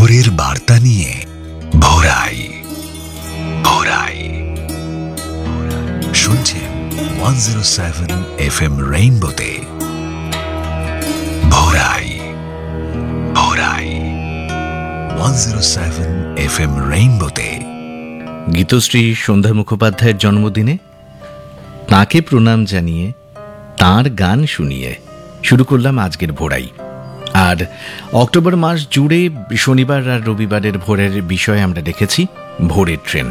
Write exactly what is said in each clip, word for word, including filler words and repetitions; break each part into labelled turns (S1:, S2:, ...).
S1: ভোরের বার্তা নিয়ে ভোরাই ভোরাই শুনছেন one zero seven F M রেইনবোতে ভোরাই ভোরাই one zero seven F M রেইনবোতে।
S2: Gitashree সন্ধ্যা মুখোপাধ্যায়ের জন্মদিনে তাঁকে প্রণাম জানিয়ে তাঁর গান শুনিয়ে শুরু করলাম আজকের ভোরাই। আর অক্টোবর মাস জুড়ে শনিবার আর রবিবারের ভোরের বিষয়ে আমরা দেখেছি ভোরের ট্রেন।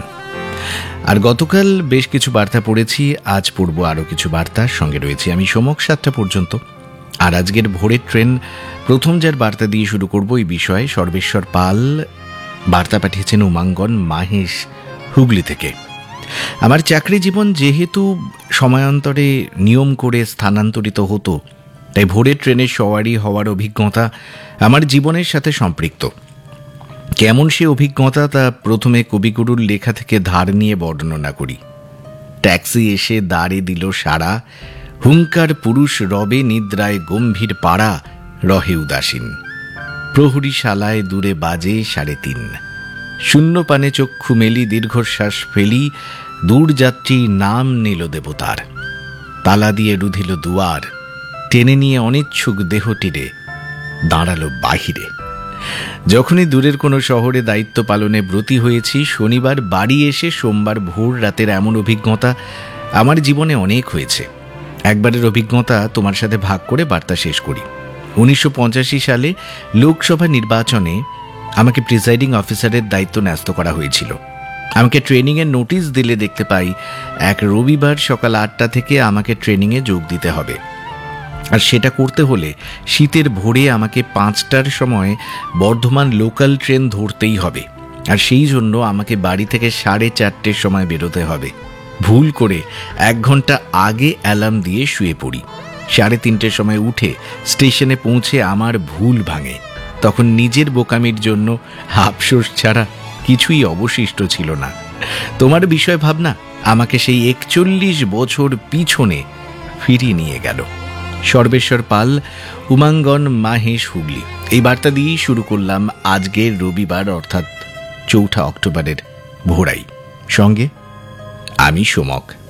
S2: আর গতকাল বেশ কিছু বার্তা পড়েছি, আজ পড়ব আরও কিছু বার্তার সঙ্গে রয়েছি আমি সমক সাতটা পর্যন্ত। আর আজকের ভোরের ট্রেন প্রথম যার বার্তা দিয়ে শুরু করব এই বিষয়ে সর্বেশ্বর পাল বার্তা পাঠিয়েছেন উমাঙ্গন মাহেশ হুগলি থেকে। আমার চাকরি জীবন যেহেতু সময়ান্তরে নিয়ম করে স্থানান্তরিত হতো, তাই ভোরের ট্রেনের সওয়ারি হওয়ার অভিজ্ঞতা আমার জীবনের সাথে সম্পৃক্ত। কেমন সে অভিজ্ঞতা তা প্রথমে কবিগুরুর লেখা থেকে ধার নিয়ে বর্ণনা করি। ট্যাক্সি এসে দাঁড়ে দিল সারা, হুঙ্কার পুরুষ রবে নিদ্রায় গম্ভীর পাড়া, রহে উদাসীন প্রহরী শালায় দূরে বাজে সাড়ে তিন, শূন্য পানে চক্ষু মেলি দীর্ঘশ্বাস ফেলি, দূরযাত্রী নাম নিল দেবতার, তালা দিয়ে রুধিল দুয়ার, টেনে নিয়ে অনিচ্ছুক দেহটিরে দাঁড়ালো বাহিরে। যখনই দূরের কোনো শহরে দায়িত্ব পালনে ব্রতী হয়েছি, শনিবার বাড়ি এসে সোমবার ভোর রাতের এমন অভিজ্ঞতা আমার জীবনে অনেক হয়েছে। একবারের অভিজ্ঞতা তোমার সাথে ভাগ করে বার্তা শেষ করি। উনিশশো পঁচাশি সালে লোকসভা নির্বাচনে আমাকে প্রিসাইডিং অফিসারের দায়িত্ব ন্যস্ত করা হয়েছিল। আমাকে ট্রেনিংয়ের নোটিশ দিলে দেখতে পাই এক রবিবার সকাল আটটা থেকে আমাকে ট্রেনিংয়ে যোগ দিতে হবে। আর সেটা করতে হলে শীতের ভোরে আমাকে পাঁচটার সময় বর্ধমান লোকাল ট্রেন ধরতেই হবে। আর সেই জন্য আমাকে বাড়ি থেকে সাড়ে চারটের সময় বেরোতে হবে। ভুল করে এক ঘন্টা আগে অ্যালার্ম দিয়ে শুয়ে পড়ি। সাড়ে তিনটের সময় উঠে স্টেশনে পৌঁছে আমার ভুল ভাঙে। তখন নিজের বোকামির জন্য আফসোস ছাড়া কিছুই অবশিষ্ট ছিল না। তোমার বিষয় ভাবনা আমাকে সেই একচল্লিশ বছর পিছনে ফিরিয়ে নিয়ে গেল। সর্বেশ্বর পাল, উমাঙ্গন মাহেশ হুগলি। এই বার্তা দিয়েই শুরু করলাম আজকের রবিবার অর্থাৎ চৌঠা অক্টোবরের ভোরাই। সঙ্গে আমি সমক।